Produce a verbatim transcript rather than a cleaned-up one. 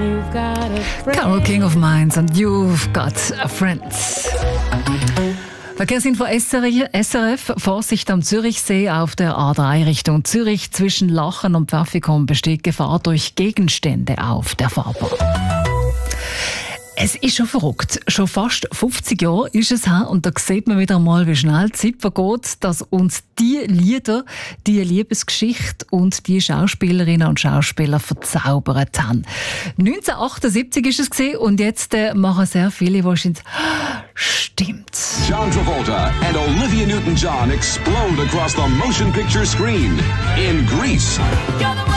Carole King of Mines und You've Got a Friend. Verkehrsinfo S R F. Vorsicht am Zürichsee auf der A drei Richtung Zürich. Zwischen Lachen und Pfaffikon besteht Gefahr durch Gegenstände auf der Fahrbahn. Es ist schon verrückt. Schon fast fünfzig Jahre ist es her und da sieht man wieder mal, wie schnell die Zeit vergeht, dass uns die Lieder, die Liebesgeschichte und die Schauspielerinnen und Schauspieler verzaubert haben. neunzehnhundertachtundsiebzig ist es gewesen und jetzt äh, machen sehr viele wahrscheinlich stimmt. John Travolta and Olivia Newton-John explode across the motion picture screen in Grease.